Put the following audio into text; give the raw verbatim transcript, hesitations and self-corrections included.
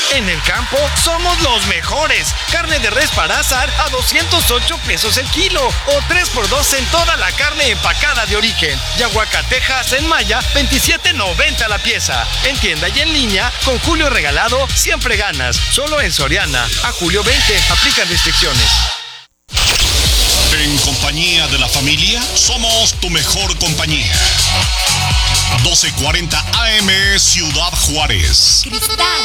En el campo somos los mejores. Carne de res para asar a doscientos ocho pesos el kilo o tres por dos en toda la carne empacada de origen. Y aguacatejas en Maya, veintisiete noventa la pieza. En tienda y en línea, con Julio regalado, siempre ganas. Solo en Soriana. A julio veinte, aplican restricciones. En compañía de la familia, somos tu mejor compañía. doce cuarenta A M Ciudad Juárez. Cristal.